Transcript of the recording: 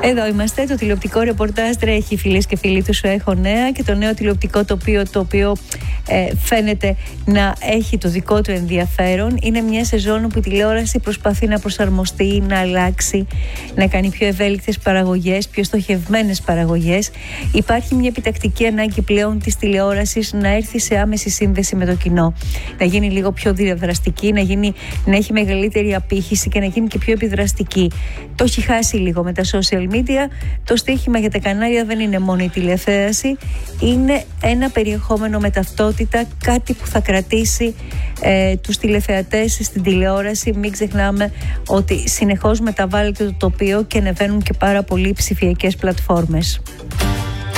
Εδώ είμαστε, το τηλεοπτικό ρεπορτάζ τρέχει, φίλες και φίλοι του Σου Έχω Νέα, και το νέο τηλεοπτικό τοπίο, το οποίο φαίνεται να έχει το δικό του ενδιαφέρον. Είναι μια σεζόν που η τηλεόραση προσπαθεί να προσαρμοστεί, να αλλάξει, να κάνει πιο ευέλικτες παραγωγές, πιο στοχευμένες παραγωγές. Υπάρχει μια επιτακτική ανάγκη πλέον της τηλεόρασης να έρθει σε άμεση σύνδεση με το κοινό, να γίνει λίγο πιο διαδραστική, να έχει μεγαλύτερη απήχηση και να γίνει και πιο επιδραστική. Το έχει χάσει λίγο με τα social media. Το στοίχημα για τα κανάλια δεν είναι μόνο η τηλεθέαση, είναι ένα περιεχόμενο με ταυτότητα, κάτι που θα κρατήσει τους τηλεθεατές στην τηλεόραση. Μην ξεχνάμε ότι συνεχώς μεταβάλλεται το τοπίο και ανεβαίνουν και πάρα πολλοί ψηφιακές πλατφόρμες.